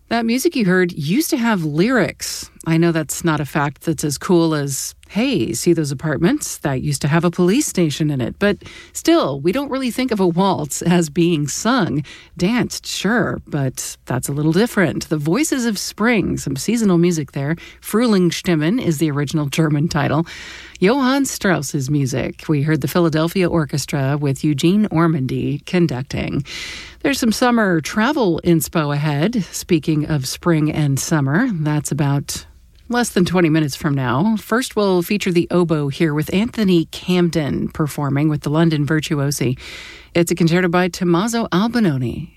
That music you heard used to have lyrics. I know that's not a fact that's as cool as, hey, see those apartments? That used to have a police station in it. But still, we don't really think of a waltz as being sung. Danced, sure, but that's a little different. The Voices of Spring, some seasonal music there. Frühlingsstimmen is the original German title. Johann Strauss's music. We heard the Philadelphia Orchestra with Eugene Ormandy conducting. There's some summer travel inspo ahead. Speaking of spring and summer, that's about less than 20 minutes from now. First, we'll feature the oboe here with Anthony Camden performing with the London Virtuosi. It's a concerto by Tommaso Albinoni.